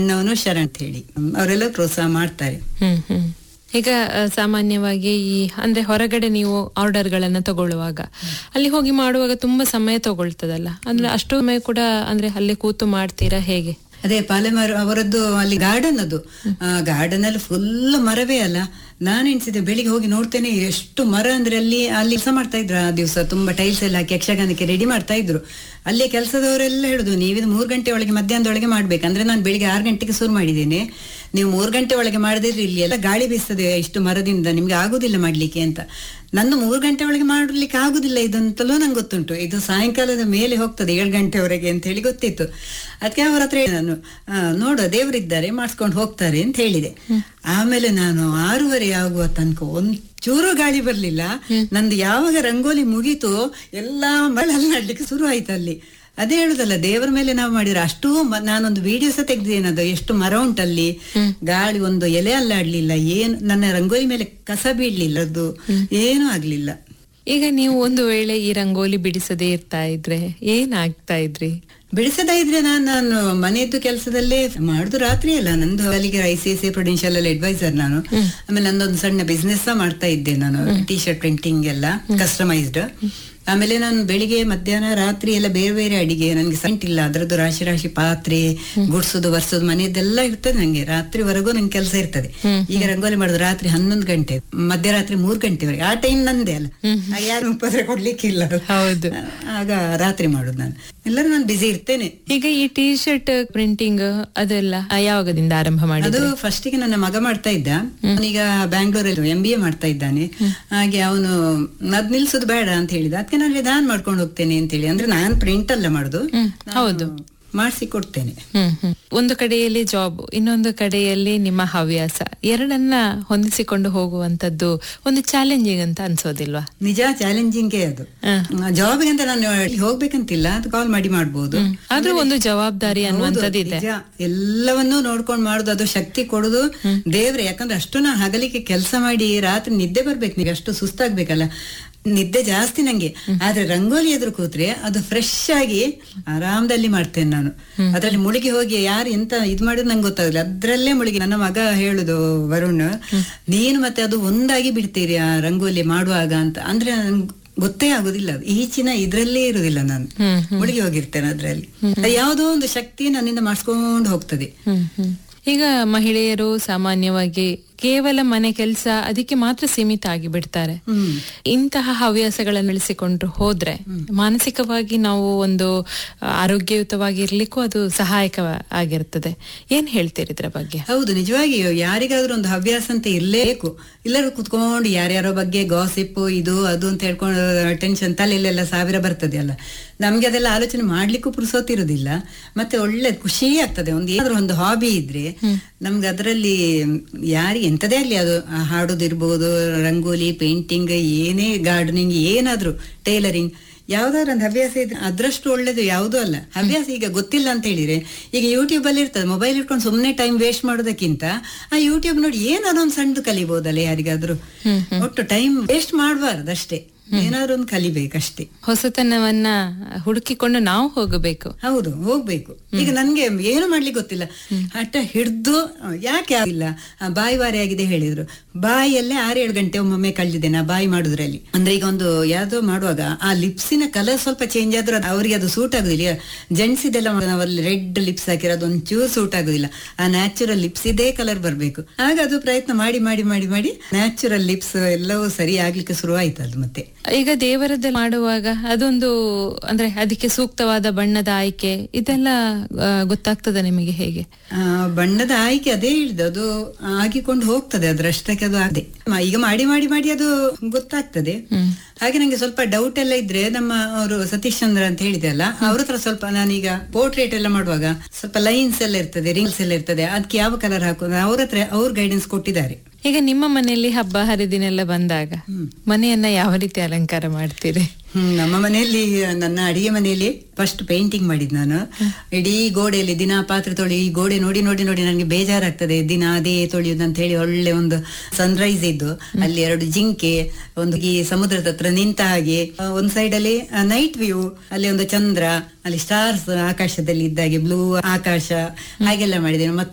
ಅಣ್ಣವನು ಶರಣ್ ಅಂತ ಹೇಳಿ ಅವರೆಲ್ಲ ಪ್ರೋತ್ಸಾಹ ಮಾಡ್ತಾರೆ. ಈಗ ಸಾಮಾನ್ಯವಾಗಿ ಈ ಅಂದ್ರೆ ಹೊರಗಡೆ ನೀವು ಆರ್ಡರ್ ಗಳನ್ನ ತಗೊಳ್ಳುವಾಗ ಅಲ್ಲಿ ಹೋಗಿ ಮಾಡುವಾಗ ತುಂಬಾ ಸಮಯ ತಗೊಳ್ತದಲ್ಲ, ಅಂದ್ರೆ ಅಷ್ಟು ಸಮಯ ಕೂಡ ಅಂದ್ರೆ ಅಲ್ಲಿ ಕೂತು ಮಾಡ್ತೀರಾ ಹೇಗೆ? ಅದೇ ಪಾಲೆಮಾರ್ ಅವರದ್ದು ಅಲ್ಲಿ ಗಾರ್ಡನ್, ಅದು ಗಾರ್ಡನ್ ಅಲ್ಲಿ ಫುಲ್ ಮರವೇ ಅಲ್ಲ. ನಾನು ಎಣಿಸಿದೆ, ಬೆಳಿಗ್ಗೆ ಹೋಗಿ ನೋಡ್ತೇನೆ ಎಷ್ಟು ಮರ ಅಂದ್ರೆ ಅಲ್ಲಿ ಕೆಲಸ ಮಾಡ್ತಾ ಇದ್ರು ಆ ದಿವಸ. ತುಂಬಾ ಟೈಲ್ಸ್ ಎಲ್ಲ ಹಾಕಿ ಯಕ್ಷಗಾನಕ್ಕೆ ರೆಡಿ ಮಾಡ್ತಾ ಇದ್ರು. ಅಲ್ಲಿ ಕೆಲಸದವರೆಲ್ಲ ಹೇಳುದು, ನೀವಿದು 3 ಗಂಟೆ ಒಳಗೆ ಮಧ್ಯಾಹ್ನದೊಳಗೆ ಮಾಡ್ಬೇಕಂದ್ರೆ ನಾನು ಬೆಳಿಗ್ಗೆ 6 ಗಂಟೆಗೆ ಶುರು ಮಾಡಿದ್ದೇನೆ, ನೀವು 3 ಗಂಟೆ ಒಳಗೆ ಮಾಡದಿದ್ರೆ ಇಲ್ಲಿ ಎಲ್ಲ ಗಾಳಿ ಬೀಸ್ತದೆ ಇಷ್ಟು ಮರದಿಂದ, ನಿಮ್ಗೆ ಆಗುದಿಲ್ಲ ಮಾಡ್ಲಿಕ್ಕೆ ಅಂತ. ನಂದು 3 ಗಂಟೆ ಒಳಗೆ ಮಾಡ್ಲಿಕ್ಕೆ ಆಗುದಿಲ್ಲ ಇದಂತಲೂ ನಂಗೆ ಗೊತ್ತುಂಟು. ಇದು ಸಾಯಂಕಾಲದ ಮೇಲೆ ಹೋಗ್ತದೆ 7 ಗಂಟೆವರೆಗೆ ಅಂತ ಹೇಳಿ ಗೊತ್ತಿತ್ತು. ಅದಕ್ಕೆ ಅವರ ಹತ್ರ ನಾನು ನೋಡು ದೇವರಿದ್ದಾರೆ ಮಾಡಿಸ್ಕೊಂಡು ಹೋಗ್ತಾರೆ ಅಂತ ಹೇಳಿದೆ. ಆಮೇಲೆ ನಾನು 6:30 ಆಗುವ ತನಕ ಒಂಚೂರು ಗಾಳಿ ಬರ್ಲಿಲ್ಲ. ನಂದು ಯಾವಾಗ ರಂಗೋಲಿ ಮುಗೀತು ಎಲ್ಲಾ ಮಳೆಲ್ಲ ನಡ್ಲಿಕ್ಕೆ ಶುರು ಆಯ್ತು ಅಲ್ಲಿ. ಅದೇ ಹೇಳುದಲ್ಲ, ದೇವರ ಮೇಲೆ ನಾವು ಮಾಡಿದ್ರೆ ಅಷ್ಟು. ನಾನೊಂದು ವಿಡಿಯೋಸ ತೆಗ್ದೇನದು, ಎಷ್ಟು ಮರ ಉಂಟಲ್ಲಿ, ಗಾಳಿ ಒಂದು ಎಲೆ ಅಲ್ಲಾಡ್ಲಿಲ್ಲ, ಏನು ನನ್ನ ರಂಗೋಲಿ ಮೇಲೆ ಕಸ ಬೀಳ್ಲಿಲ್ಲ, ಅದು ಏನೂ ಆಗ್ಲಿಲ್ಲ. ಈಗ ನೀವು ಒಂದು ವೇಳೆ ಈ ರಂಗೋಲಿ ಬಿಡಿಸದೇ ಇರ್ತಾ ಇದ್ರೆ ಏನಾಗ್ತಾ ಇದ್ರಿ? ಬಿಡಿಸದ ಇದ್ರೆ ನಾನು ಮನೆಯದ್ದು ಕೆಲಸದಲ್ಲೇ ಮಾಡುದು ರಾತ್ರಿ ಅಲ್ಲ. ನಂದು ಅಲ್ಲಿಗೆ ICICI Prudential ಅಲ್ಲಿ ಅಡ್ವೈಸರ್ ನಾನು. ಆಮೇಲೆ ನಂದೊಂದು ಸಣ್ಣ ಬಿಸ್ನೆಸ್ ಮಾಡ್ತಾ ಇದ್ದೆ ನಾನು, ಟೀ ಶರ್ಟ್ ಪ್ರಿಂಟಿಂಗ್ ಎಲ್ಲ ಕಸ್ಟಮೈಸ್ಡ್. ಆಮೇಲೆ ನಾನು ಬೆಳಿಗ್ಗೆ ಮಧ್ಯಾಹ್ನ ರಾತ್ರಿ ಎಲ್ಲ ಬೇರೆ ಬೇರೆ ಅಡಿಗೆ, ನನ್ಗೆ ಸೆಂಟ್ ಇಲ್ಲ, ಅದ್ರದ್ದು ರಾಶಿ ರಾಶಿ ಪಾತ್ರೆ ಗುಡ್ಸೋದು ವರ್ಸೋದು ಮನೆಯದೆಲ್ಲ ಇರ್ತದೆ ನಂಗೆ. ರಾತ್ರಿವರೆಗೂ ನಂಗೆ ಕೆಲಸ ಇರ್ತದೆ. ಈಗ ರಂಗೋಲಿ ಮಾಡುದು ರಾತ್ರಿ 11 ಗಂಟೆ, ಮಧ್ಯರಾತ್ರಿ 3 ಗಂಟೆವರೆಗೆ. ಆ ಟೈಮ್ ನಂದೇ ಅಲ್ಲ, ಯಾರು ಉಪದ್ರ ಕೊಡ್ಲಿಕ್ಕಿಲ್ಲ. ಹೌದು, ಆಗ ರಾತ್ರಿ ಮಾಡುದು ನಾನು. ಎಲ್ಲರೂ ನಾನು ಬಿಸಿ ಇರ್ತೇನೆ. ಈಗ ಈ ಟೀ ಶರ್ಟ್ ಪ್ರಿಂಟಿಂಗ್ ಅದೆಲ್ಲ ಯಾವಾಗದಿಂದ ಆರಂಭ ಮಾಡಿದ್ದು? ಅದು ಫಸ್ಟಿಗೆ ನನ್ನ ಮಗ ಮಾಡ್ತಾ ಇದ್ದ, ಅವನೀಗ ಬ್ಯಾಂಗ್ಳೂರಲ್ಲಿ MBA ಮಾಡ್ತಾ ಇದ್ದಾನೆ. ಹಾಗೆ ಅವನು ಅದ್ ನಿಲ್ಸೋದು ಬೇಡ ಅಂತ ಹೇಳಿದ. ಅದಕ್ಕೆ ನಾನು ಮಾಡ್ಕೊಂಡು ಹೋಗ್ತೇನೆ ಅಂತ ಹೇಳಿ, ಅಂದ್ರೆ ನಾನು ಪ್ರಿಂಟ್ ಅಲ್ಲ ಮಾಡುದು, ಹೌದು, ಮಾಡಿಸಿ ಕೊಡ್ತೇನೆ. ಒಂದು ಕಡೆಯಲ್ಲಿ ಜಾಬ್, ಇನ್ನೊಂದು ಕಡೆಯಲ್ಲಿ ನಿಮ್ಮ ಹವ್ಯಾಸ, ಎರಡನ್ನ ಹೊಂದಿಸಿಕೊಂಡು ಹೋಗುವಂತದ್ದು ಒಂದು ಚಾಲೆಂಜಿಂಗ್ ಅಂತ ಅನ್ಸೋದಿಲ್ವಾ? ನಿಜ, ಚಾಲೆಂಜಿಂಗ್ ಅದು. ಜಾಬ್ಗೆ ಅಂತ ನಾನು ಹೋಗ್ಬೇಕಂತಿಲ್ಲ, ಅದು ಕಾಲ್ ಮಾಡಿ ಮಾಡ್ಬೋದು. ಆದ್ರೂ ಒಂದು ಜವಾಬ್ದಾರಿ ಅನ್ನುವಂಥದ್ದಿದೆ. ಎಲ್ಲವನ್ನೂ ನೋಡ್ಕೊಂಡು ಮಾಡುದು, ಅದು ಶಕ್ತಿ ಕೊಡುದು ದೇವ್ರೆ. ಯಾಕಂದ್ರೆ ಅಷ್ಟು ನಾನು ಹಗಲಿಕ್ಕೆ ಕೆಲಸ ಮಾಡಿ ರಾತ್ರಿ ನಿದ್ದೆ ಬರ್ಬೇಕು, ನೀವು ಅಷ್ಟು ಸುಸ್ತಾಗ್ಬೇಕಲ್ಲ. ನಿದ್ದೆ ಜಾಸ್ತಿ ನಂಗೆ. ಆದ್ರೆ ರಂಗೋಲಿ ಎದುರು ಕೂತ್ರೆ ಅದು ಫ್ರೆಶ್ ಆಗಿ ಆರಾಮದಲ್ಲಿ ಮಾಡ್ತೇನೆ ನಾನು. ಅದ್ರಲ್ಲಿ ಮುಳುಗಿ ಹೋಗಿ ಯಾರು ಎಂತ ಇದ್ ಮಾಡಿದ್ರು ನಂಗೆ ಗೊತ್ತಾಗಲ್ಲ, ಅದ್ರಲ್ಲೇ ಮುಳುಗಿ. ನನ್ನ ಮಗ ಹೇಳುದು ವರುಣ್, ನೀನು ಮತ್ತೆ ಅದು ಒಂದಾಗಿ ಬಿಡ್ತೀರಿ ಆ ರಂಗೋಲಿ ಮಾಡುವಾಗ ಅಂತ. ಅಂದ್ರೆ ನನ್ಗೆ ಗೊತ್ತೇ ಆಗುದಿಲ್ಲ, ಈಚಿನ ಇದ್ರಲ್ಲೇ ಇರುದಿಲ್ಲ, ನಾನು ಮುಳುಗಿ ಹೋಗಿರ್ತೇನೆ ಅದ್ರಲ್ಲಿ. ಯಾವುದೋ ಒಂದು ಶಕ್ತಿ ನನ್ನಿಂದ ಮಾಡಿಸ್ಕೊಂಡು ಹೋಗ್ತದೆ. ಈಗ ಮಹಿಳೆಯರು ಸಾಮಾನ್ಯವಾಗಿ ಕೇವಲ ಮನೆ ಕೆಲಸ ಅದಕ್ಕೆ ಮಾತ್ರ ಸೀಮಿತ ಆಗಿ ಬಿಡ್ತಾರೆ. ಇಂತಹ ಹವ್ಯಾಸಗಳನ್ನು ಬೆಳೆಸಿಕೊಂಡು ಹೋದ್ರೆ ಮಾನಸಿಕವಾಗಿ ನಾವು ಒಂದು ಆರೋಗ್ಯಯುತವಾಗಿರ್ಲಿಕ್ಕೂ ಅದು ಸಹಾಯಕ ಆಗಿರ್ತದೆ. ಏನ್ ಹೇಳ್ತೀರಿ ಇದ್ರ ಬಗ್ಗೆ? ಹೌದು, ನಿಜವಾಗಿಯೂ ಯಾರಿಗಾದ್ರೂ ಒಂದು ಹವ್ಯಾಸ ಅಂತ ಇರ್ಲೇಬೇಕು. ಎಲ್ಲರೂ ಕುತ್ಕೊಂಡು ಯಾರ್ಯಾರೋ ಬಗ್ಗೆ ಗಾಸಿಪ್ ಇದು ಅದು ಅಂತ ಹೇಳ್ಕೊಂಡು ಟೆನ್ಷನ್ ತಲೆಯಲ್ಲೆಲ್ಲ 1000 ಬರ್ತದೆ ಅಲ್ಲ. ನಮ್ಗೆ ಅದೆಲ್ಲ ಆಲೋಚನೆ ಮಾಡ್ಲಿಕ್ಕೂ ಪುರ್ಸೋತಿರುದಿಲ್ಲ. ಮತ್ತೆ ಒಳ್ಳೆ ಖುಷಿ ಆಗ್ತದೆ. ಏನಾದ್ರೂ ಒಂದು ಹಾಬಿ ಇದ್ರೆ ನಮ್ಗೆ ಅದರಲ್ಲಿ ಎಂತದೇ ಆಗ್ಲಿ, ಅದು ಹಾಡೋದಿರ್ಬೋದು, ರಂಗೋಲಿ, ಪೇಂಟಿಂಗ್, ಏನೇ ಗಾರ್ಡನಿಂಗ್, ಏನಾದ್ರು ಟೈಲರಿಂಗ್, ಯಾವ್ದಾದ್ರು ಒಂದು ಹವ್ಯಾಸ ಇದ್ರೆ ಅದ್ರಷ್ಟು ಒಳ್ಳೇದು ಯಾವುದೂ ಅಲ್ಲ. ಹವ್ಯಾಸ ಈಗ ಗೊತ್ತಿಲ್ಲ ಅಂತ ಹೇಳಿದ್ರೆ ಈಗ ಯೂಟ್ಯೂಬ್ ಅಲ್ಲಿ ಇರ್ತದೆ, ಮೊಬೈಲ್ ಇಟ್ಕೊಂಡು ಸುಮ್ನೆ ಟೈಮ್ ವೇಸ್ಟ್ ಮಾಡೋದಕ್ಕಿಂತ ಆ ಯೂಟ್ಯೂಬ್ ನೋಡಿ ಏನಾದ್ರು ಒಂದು ಸಣ್ಣದು ಕಲಿಬಹುದಲ್ಲ ಯಾರಿಗಾದ್ರೂ. ಒಟ್ಟು ಟೈಮ್ ವೇಸ್ಟ್ ಮಾಡಬಾರ್ದು ಅಷ್ಟೇ, ಏನಾದ್ರು ಒಂದು ಕಲಿಬೇಕಷ್ಟೇ. ಹೊಸತನವನ್ನ ಹುಡುಕಿಕೊಂಡು ನಾವು ಹೋಗಬೇಕು. ಹೌದು, ಹೋಗ್ಬೇಕು. ಈಗ ನನ್ಗೆ ಏನು ಮಾಡ್ಲಿಕ್ಕೆ ಗೊತ್ತಿಲ್ಲ, ಹಠ ಹಿಡ್ದು ಯಾಕೆ ಆಗಿಲ್ಲ, ಬಾಯಿ ವಾರಿ ಆಗಿದೆ ಹೇಳಿದ್ರು, ಬಾಯಿಯಲ್ಲೇ 6-7 ಗಂಟೆ ಒಮ್ಮೊಮ್ಮೆ ಕಳೆದಿದೆ ನಾ ಬಾಯಿ ಮಾಡುದ್ರಲ್ಲಿ. ಅಂದ್ರೆ ಈಗ ಒಂದು ಯಾವ್ದೋ ಮಾಡುವಾಗ ಆ ಲಿಪ್ಸಿನ ಕಲರ್ ಸ್ವಲ್ಪ ಚೇಂಜ್ ಆದ್ರೂ ಅವ್ರಿಗೆ ಅದು ಸೂಟ್ ಆಗುದಿಲ್ಲ. ಜೆಂಟ್ಸ್ ಇದೆಲ್ಲ ನಾವಲ್ಲಿ ರೆಡ್ ಲಿಪ್ಸ್ ಹಾಕಿರೋದು ಒಂಚೂರು ಸೂಟ್ ಆಗುದಿಲ್ಲ. ಆ ನ್ಯಾಚುರಲ್ ಲಿಪ್ಸ್ ಇದೇ ಕಲರ್ ಬರ್ಬೇಕು. ಆಗ ಅದು ಪ್ರಯತ್ನ ಮಾಡಿ ಮಾಡಿ ಮಾಡಿ ಮಾಡಿ ನ್ಯಾಚುರಲ್ ಲಿಪ್ಸ್ ಎಲ್ಲವೂ ಸರಿ ಆಗ್ಲಿಕ್ಕೆ ಶುರು ಆಯ್ತು ಅದು. ಮತ್ತೆ ಈಗ ದೇವರದ್ದು ಮಾಡುವಾಗ ಅದೊಂದು ಅಂದ್ರೆ ಅದಕ್ಕೆ ಸೂಕ್ತವಾದ ಬಣ್ಣದ ಆಯ್ಕೆ ಇದೆಲ್ಲ ಗೊತ್ತಾಗ್ತದೆ ನಿಮಗೆ ಹೇಗೆ? ಬಣ್ಣದ ಆಯ್ಕೆ ಅದೇ ಹೇಳಿದ್ದು, ಅದು ಆಗಿಕೊಂಡು ಹೋಗ್ತದೆ ಅದ್ರಷ್ಟಕ್ಕೆ, ಅದು ಅದೇ ಈಗ ಮಾಡಿ ಮಾಡಿ ಮಾಡಿ ಅದು ಗೊತ್ತಾಗ್ತದೆ. ಹಾಗೆ ನಂಗೆ ಸ್ವಲ್ಪ ಡೌಟ್ ಎಲ್ಲ ಇದ್ರೆ ನಮ್ಮ ಅವರು ಸತೀಶ್ ಚಂದ್ರ ಅಂತ ಹೇಳಿದೆ ಅಲ್ಲ, ಅವ್ರ ಹತ್ರ ಸ್ವಲ್ಪ ನಾನೀಗ ಪೋರ್ಟ್ರೇಟ್ ಎಲ್ಲ ಮಾಡುವಾಗ ಸ್ವಲ್ಪ ಲೈನ್ಸ್ ಎಲ್ಲ ಇರ್ತದೆ, ರಿಂಗ್ಸ್ ಎಲ್ಲ ಇರ್ತದೆ, ಅದಕ್ಕೆ ಯಾವ ಕಲರ್ ಹಾಕೋದು ಅವ್ರ ಹತ್ರ ಅವ್ರು ಗೈಡೆನ್ಸ್ ಕೊಟ್ಟಿದ್ದಾರೆ. ಈಗ ನಿಮ್ಮ ಮನೆಯಲ್ಲಿ ಹಬ್ಬ ಹರಿದಿನೆಲ್ಲ ಬಂದಾಗ ಮನೆಯನ್ನ ಯಾವ ರೀತಿ ಅಲಂಕಾರ ಮಾಡ್ತೀರಿ? ನಮ್ಮ ಮನೆಯಲ್ಲಿ, ನನ್ನ ಅಡಿಗೆ ಮನೆಯಲ್ಲಿ ಫಸ್ಟ್ ಪೇಂಟಿಂಗ್ ಮಾಡಿದ್ ನಾನು. ಇಡೀ ಗೋಡೆಯಲ್ಲಿ ದಿನ ಪಾತ್ರೆ ತೊಳಿ, ಈ ಗೋಡೆ ನೋಡಿ ನೋಡಿ ನೋಡಿ ನನಗೆ ಬೇಜಾರಾಗ್ತದೆ, ದಿನ ಅದೇ ತೊಳೆಯುದು ಅಂತ ಹೇಳಿ. ಒಳ್ಳೆ ಒಂದು ಸನ್ರೈಸ್ ಇದ್ದು ಅಲ್ಲಿ 2 ಜಿಂಕೆ, ಒಂದು ಈ ಸಮುದ್ರದ ಹತ್ರ ನಿಂತ ಹಾಗೆ, ಒಂದ್ ಸೈಡ್ ಅಲ್ಲಿ ನೈಟ್ ವ್ಯೂ, ಅಲ್ಲಿ ಒಂದು ಚಂದ್ರ, ಅಲ್ಲಿ ಸ್ಟಾರ್ಸ್ ಆಕಾಶದಲ್ಲಿ ಇದ್ದಾಗೆ, ಬ್ಲೂ ಆಕಾಶ, ಹಾಗೆಲ್ಲ ಮಾಡಿದ್ದೇನೆ.